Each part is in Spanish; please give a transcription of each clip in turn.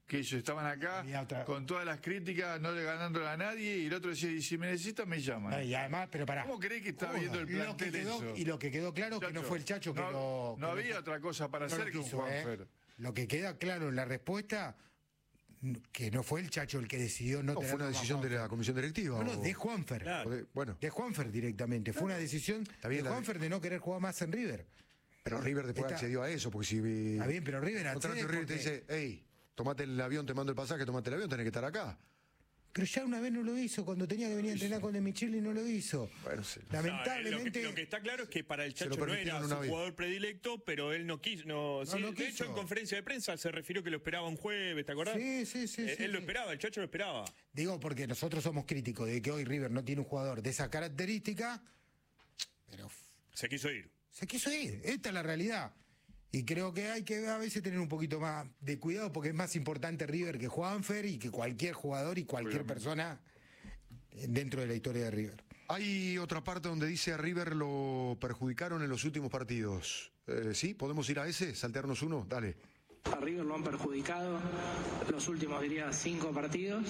que ellos estaban acá con todas las críticas, no le ganándole a nadie, y el otro decía, y si me necesitan me llaman. Y además, pero pará. ¿Cómo cree que está viendo el plantel eso? Y lo que quedó claro que no fue el Chacho que no había otra cosa para hacer que un Juanfer. Lo que queda claro en la respuesta, que no fue el Chacho el que decidió no tener. Fue una decisión de la comisión directiva. No, de Juanfer. Claro. De Juanfer directamente. Fue una decisión de Juanfer de no querer jugar más en River. Pero River después accedió a eso, porque si... Está bien, pero River accede River te dice, hey, tomate el avión, te mando el pasaje, tomate el avión, tenés que estar acá. Pero ya una vez no lo hizo, cuando tenía que venir a entrenar con De Micheli no lo hizo. Bueno, sí. Lamentablemente... Lo que está claro es que para el Chacho no era su jugador predilecto, pero él no quiso. No quiso. De hecho, en conferencia de prensa se refirió que lo esperaba un jueves, ¿te acordás? Sí. Él lo esperaba, el Chacho lo esperaba. Digo, porque nosotros somos críticos de que hoy River no tiene un jugador de esa característica, pero... Se quiso ir. Esta es la realidad. Y creo que hay que a veces tener un poquito más de cuidado, porque es más importante River que Juanfer y que cualquier jugador y cualquier persona dentro de la historia de River. Hay otra parte donde dice a River lo perjudicaron en los últimos partidos. ¿Sí? ¿Podemos ir a ese? ¿Saltearnos uno? Dale. A River lo han perjudicado los últimos, diría, 5 partidos.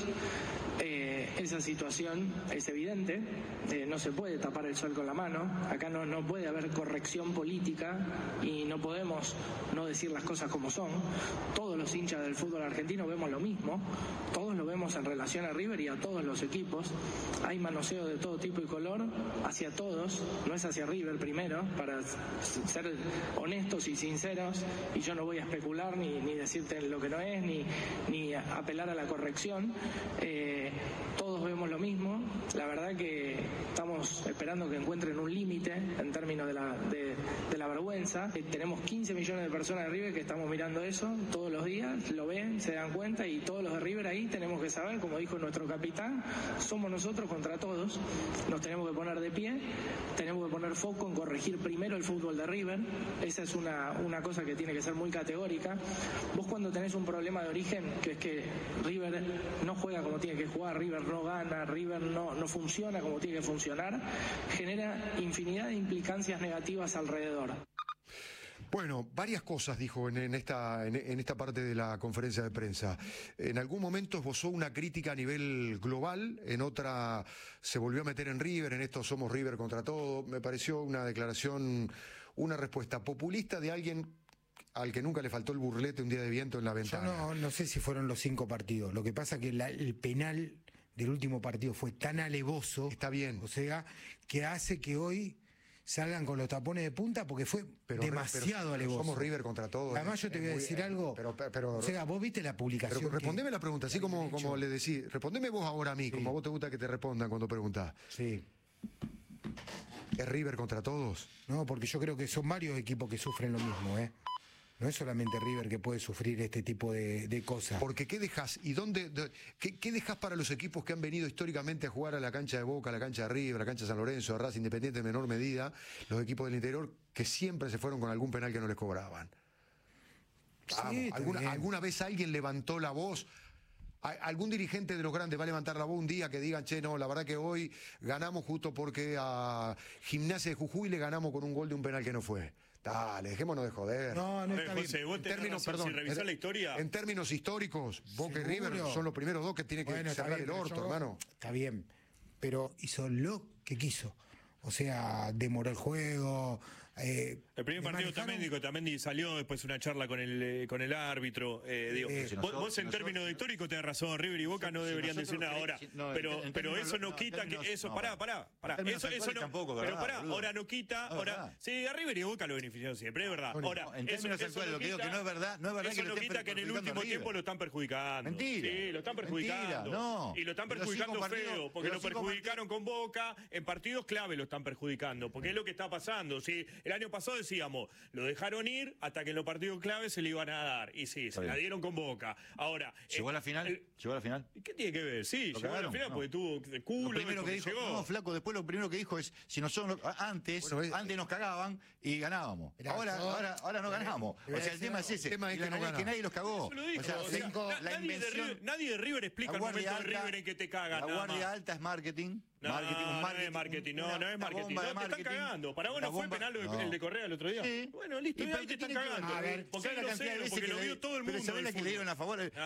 Esa situación es evidente, no se puede tapar el sol con la mano, acá no puede haber corrección política y no podemos no decir las cosas como son. Todos los hinchas del fútbol argentino vemos lo mismo, todos lo vemos en relación a River y a todos los equipos. Hay manoseo de todo tipo y color hacia todos, no es hacia River primero, para ser honestos y sinceros, y yo no voy a especular ni decirte lo que no es, ni apelar a la corrección. Todos vemos lo mismo. La verdad que estamos esperando que encuentren un límite en términos de la vergüenza. Tenemos 15 millones de personas de River que estamos mirando eso todos los días, lo ven, se dan cuenta, y todos los de River ahí tenemos que saber, como dijo nuestro capitán, somos nosotros contra todos. Nos tenemos que poner de pie, tenemos que poner foco en corregir primero el fútbol de River. Esa es una cosa que tiene que ser muy categórica. Vos cuando tenés un problema de origen, que es que River no juega como tiene que jugar, River no gana, River no funciona como tiene que funcionar, genera infinidad de implicancias negativas alrededor. Bueno, varias cosas dijo en esta parte de la conferencia de prensa. En algún momento esbozó una crítica a nivel global, en otra se volvió a meter en River, en esto somos River contra todo. Me pareció una declaración, una respuesta populista de alguien al que nunca le faltó el burlete un día de viento en la ventana. Yo no sé si fueron los 5 partidos. Lo que pasa es que el penal del último partido fue tan alevoso. Está bien. O sea, que hace que hoy salgan con los tapones de punta porque fue demasiado alevoso. Somos River contra todo. Además yo te voy a decir algo. Pero, o sea, vos viste la publicación. Pero respondeme la pregunta, así como le decís. Respondeme vos ahora a mí, como a vos te gusta que te respondan cuando preguntás. Sí. ¿Es River contra todos? No, porque yo creo que son varios equipos que sufren lo mismo, ¿eh? No es solamente River que puede sufrir este tipo de cosas. Porque ¿qué dejás? ¿Y qué dejás para los equipos que han venido históricamente a jugar a la cancha de Boca, a la cancha de River, a la cancha de San Lorenzo, a Racing Independiente en menor medida, los equipos del interior que siempre se fueron con algún penal que no les cobraban? Sí, ¿Alguna vez alguien levantó la voz? ¿Algún dirigente de los grandes va a levantar la voz un día que digan, che, no, la verdad que hoy ganamos justo porque a Gimnasia de Jujuy le ganamos con un gol de un penal que no fue? Dale, dejémonos de joder. No está José, bien. vos si revisás la historia... En términos históricos, Boca y River son los primeros dos que tienen que cerrar el orto, hermano. Está bien, pero hizo lo que quiso. O sea, demoró el juego. El primer partido también salió después una charla con el árbitro. Vos en términos históricos tenés razón, River y Boca no deberían decir nada ahora. Pero eso no quita que eso. Pará. Eso no. Tampoco, pero pará, ahora no quita. Sí, a River y Boca lo beneficiaron siempre, es verdad. Ahora, en términos actuales, lo que digo que no es verdad. Eso no quita que en el último tiempo lo están perjudicando. Mentira. Sí, lo están perjudicando. No. Y lo están perjudicando feo, porque lo perjudicaron con Boca. En partidos clave lo están perjudicando, porque es lo que está pasando. Sí, el año pasado decíamos, lo dejaron ir hasta que en los partidos clave se le iban a dar. Y sí, se la dieron con Boca. Ahora. ¿Llegó a la final? ¿Llegó a la final? ¿Qué tiene que ver? Sí, llegó a la final porque tuvo culo. Lo primero que dijo, llegó. No, flaco, después lo primero que dijo es, si nosotros antes nos cagaban y ganábamos. Ahora no ganamos. O sea, el tema es ese. El tema es que nadie los cagó. O sea, nadie de River explica el momento de River en que te cagan. La guardia alta es marketing. No es marketing. No, te están cagando. Para vos no fue penal el de Correa el otro día. Sí. Bueno, listo, ahí te están cagando. Porque él lo sé, porque lo vio todo el mundo. Pero ¿sabés la que le dieron a favor?